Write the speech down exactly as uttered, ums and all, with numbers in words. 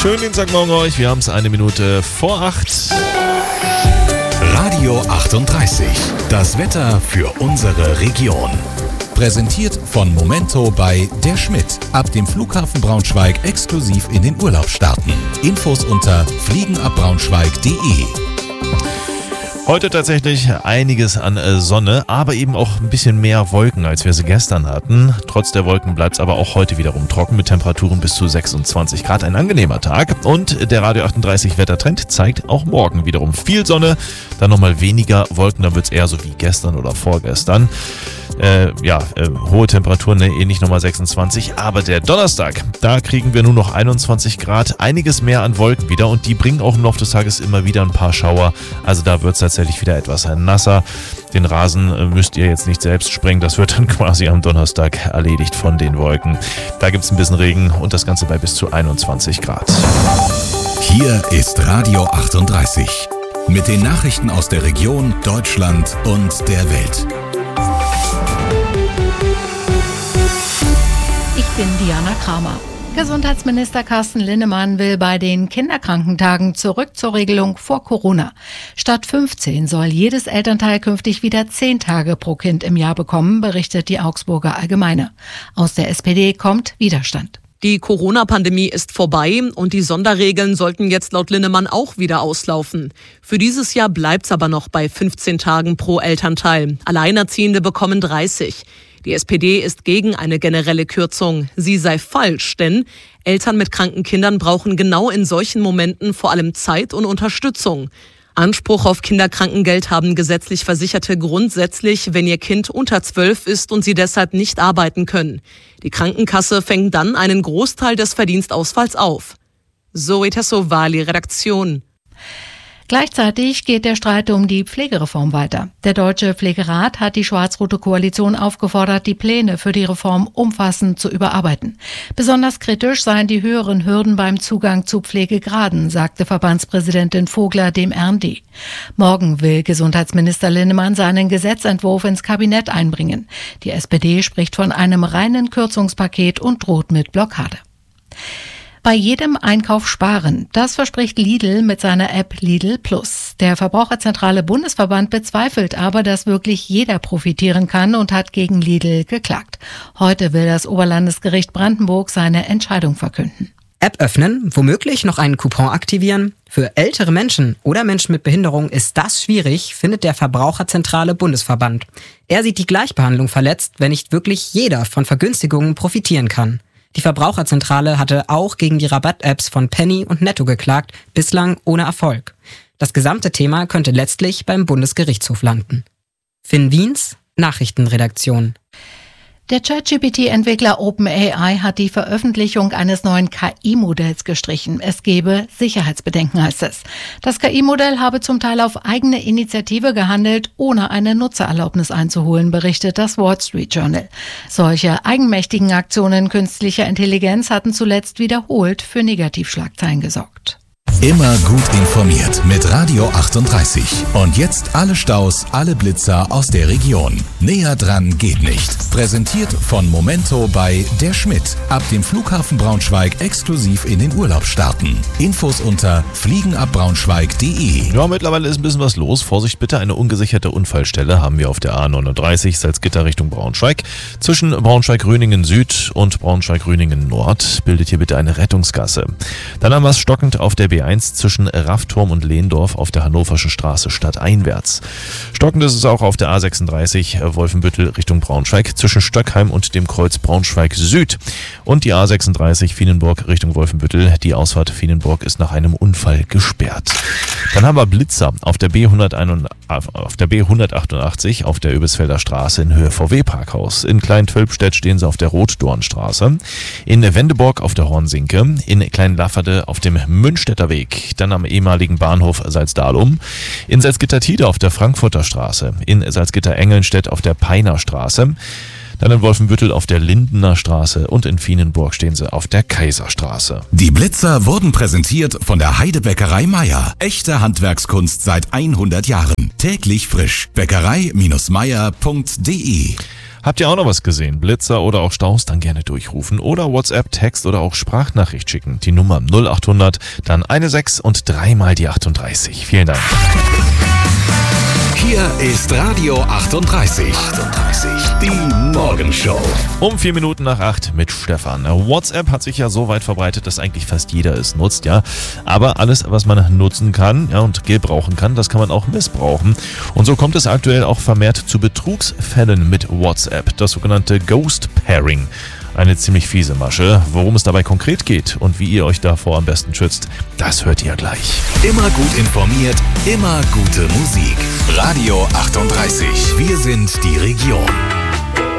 Schönen Dienstagmorgen euch. Wir haben es eine Minute vor acht. Radio achtunddreißig. Das Wetter für unsere Region. Präsentiert von Momento bei Der Schmidt. Ab dem Flughafen Braunschweig exklusiv in den Urlaub starten. Infos unter fliegenabbraunschweig punkt de. Heute tatsächlich einiges an Sonne, aber eben auch ein bisschen mehr Wolken, als wir sie gestern hatten. Trotz der Wolken bleibt es aber auch heute wiederum trocken mit Temperaturen bis zu sechsundzwanzig Grad. Ein angenehmer Tag. Und der Radio achtunddreißig Wettertrend zeigt auch morgen wiederum viel Sonne, dann nochmal weniger Wolken, dann wird es eher so wie gestern oder vorgestern. Äh, ja, äh, hohe Temperaturen, ne, ähnlich nochmal sechsundzwanzig. Aber der Donnerstag, da kriegen wir nur noch einundzwanzig Grad, einiges mehr an Wolken wieder und die bringen auch im Laufe des Tages immer wieder ein paar Schauer. Also da wird es tatsächlich wieder etwas nasser. Den Rasen äh, müsst ihr jetzt nicht selbst sprengen, das wird dann quasi am Donnerstag erledigt von den Wolken. Da gibt es ein bisschen Regen und das Ganze bei bis zu einundzwanzig Grad. Hier ist Radio achtunddreißig mit den Nachrichten aus der Region, Deutschland und der Welt. Ich bin Diana Kramer. Gesundheitsminister Carsten Linnemann will bei den Kinderkrankentagen zurück zur Regelung vor Corona. Statt fünfzehn soll jedes Elternteil künftig wieder zehn Tage pro Kind im Jahr bekommen, berichtet die Augsburger Allgemeine. Aus der S P D kommt Widerstand. Die Corona-Pandemie ist vorbei und die Sonderregeln sollten jetzt laut Linnemann auch wieder auslaufen. Für dieses Jahr bleibt's aber noch bei fünfzehn Tagen pro Elternteil. Alleinerziehende bekommen dreißig. Die S P D ist gegen eine generelle Kürzung. Sie sei falsch, denn Eltern mit kranken Kindern brauchen genau in solchen Momenten vor allem Zeit und Unterstützung. Anspruch auf Kinderkrankengeld haben gesetzlich Versicherte grundsätzlich, wenn ihr Kind unter zwölf ist und sie deshalb nicht arbeiten können. Die Krankenkasse fängt dann einen Großteil des Verdienstausfalls auf. Zoe Tassovali, Redaktion. Gleichzeitig geht der Streit um die Pflegereform weiter. Der Deutsche Pflegerat hat die schwarz-rote Koalition aufgefordert, die Pläne für die Reform umfassend zu überarbeiten. Besonders kritisch seien die höheren Hürden beim Zugang zu Pflegegraden, sagte Verbandspräsidentin Vogler dem R N D. Morgen will Gesundheitsminister Linnemann seinen Gesetzentwurf ins Kabinett einbringen. Die S P D spricht von einem reinen Kürzungspaket und droht mit Blockade. Bei jedem Einkauf sparen. Das verspricht Lidl mit seiner App Lidl Plus. Der Verbraucherzentrale Bundesverband bezweifelt aber, dass wirklich jeder profitieren kann und hat gegen Lidl geklagt. Heute will das Oberlandesgericht Brandenburg seine Entscheidung verkünden. App öffnen, womöglich noch einen Coupon aktivieren. Für ältere Menschen oder Menschen mit Behinderung ist das schwierig, findet der Verbraucherzentrale Bundesverband. Er sieht die Gleichbehandlung verletzt, wenn nicht wirklich jeder von Vergünstigungen profitieren kann. Die Verbraucherzentrale hatte auch gegen die Rabatt-Apps von Penny und Netto geklagt, bislang ohne Erfolg. Das gesamte Thema könnte letztlich beim Bundesgerichtshof landen. Finn Wiens, Nachrichtenredaktion. Der ChatGP T-Entwickler OpenAI hat die Veröffentlichung eines neuen K I-Modells gestrichen. Es gebe Sicherheitsbedenken, heißt es. Das K I-Modell habe zum Teil auf eigene Initiative gehandelt, ohne eine Nutzererlaubnis einzuholen, berichtet das Wall Street Journal. Solche eigenmächtigen Aktionen künstlicher Intelligenz hatten zuletzt wiederholt für Negativschlagzeilen gesorgt. Immer gut informiert mit Radio achtunddreißig. Und jetzt alle Staus, alle Blitzer aus der Region. Näher dran geht nicht. Präsentiert von Momento bei Der Schmidt. Ab dem Flughafen Braunschweig exklusiv in den Urlaub starten. Infos unter fliegenabbraunschweig punkt de. Ja, mittlerweile ist ein bisschen was los. Vorsicht bitte, eine ungesicherte Unfallstelle haben wir auf der A neununddreißig Salzgitter Richtung Braunschweig. Zwischen Braunschweig-Röningen Süd und Braunschweig-Röningen Nord bildet hier bitte eine Rettungsgasse. Dann haben wir es stockend auf der B eins zwischen Raffturm und Lehndorf auf der Hannoverschen Straße stadteinwärts. Stockend ist es auch auf der A sechsunddreißig Wolfenbüttel Richtung Braunschweig zwischen Stöckheim und dem Kreuz Braunschweig Süd. Und die A sechsunddreißig Fienenburg Richtung Wolfenbüttel. Die Ausfahrt Fienenburg ist nach einem Unfall gesperrt. Dann haben wir Blitzer auf der B hundertachtundachtzig auf der Öbisfelder Straße in Höhe V W-Parkhaus. In Klein-Tölpstedt stehen sie auf der Rotdornstraße. In Wendeborg auf der Hornsinke. In Klein-Lafferde auf dem Münchstädter Weg. Dann am ehemaligen Bahnhof Salzdalum. In Salzgitter-Tide auf der Frankfurter Straße. In Salzgitter-Engelnstedt auf der Peiner Straße. Dann in Wolfenbüttel auf der Lindener Straße und in Fienenburg stehen sie auf der Kaiserstraße. Die Blitzer wurden präsentiert von der Heidebäckerei Meier. Echte Handwerkskunst seit hundert Jahren. Täglich frisch. Bäckerei Meier punkt de. Habt ihr auch noch was gesehen? Blitzer oder auch Staus? Dann gerne durchrufen oder WhatsApp, Text oder auch Sprachnachricht schicken. Die Nummer null acht hundert, dann eine sechs und dreimal die achtunddreißig. Vielen Dank. Hier ist Radio achtunddreißig. achtunddreißig, die Morgenshow. Um vier Minuten nach acht mit Stefan. WhatsApp hat sich ja so weit verbreitet, dass eigentlich fast jeder es nutzt, ja. Aber alles, was man nutzen kann, ja, und gebrauchen kann, das kann man auch missbrauchen. Und so kommt es aktuell auch vermehrt zu Betrugsfällen mit WhatsApp, das sogenannte Ghost Pairing. Eine ziemlich fiese Masche. Worum es dabei konkret geht und wie ihr euch davor am besten schützt, das hört ihr gleich. Immer gut informiert, immer gute Musik. Radio achtunddreißig. Wir sind die Region.